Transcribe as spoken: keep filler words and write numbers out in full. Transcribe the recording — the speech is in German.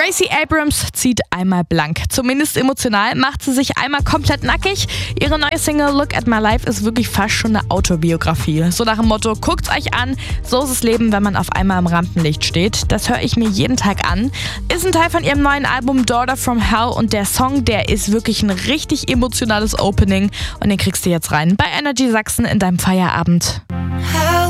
Gracie Abrams zieht einmal blank. Zumindest emotional macht sie sich einmal komplett nackig. Ihre neue Single Look at My Life ist wirklich fast schon eine Autobiografie. So nach dem Motto, guckt's euch an, so ist das Leben, wenn man auf einmal im Rampenlicht steht. Das höre ich mir jeden Tag an. Ist ein Teil von ihrem neuen Album Daughter from Hell und der Song, der ist wirklich ein richtig emotionales Opening und den kriegst du jetzt rein bei Energy Sachsen in deinem Feierabend.